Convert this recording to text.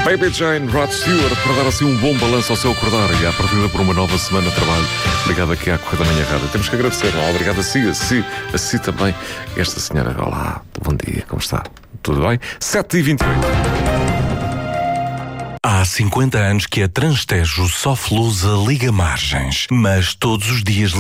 Baby Jane, Rod Stewart, para dar assim um bom balanço ao seu acordar e à partida por uma nova semana de trabalho. Obrigado aqui à Correia da Manhã Rádio. Temos que agradecer, não? Obrigado a si também. Esta senhora, olá, bom dia, como está? Tudo bem? 7h28. Há 50 anos que a Transtejo só Flusa liga margens, mas todos os dias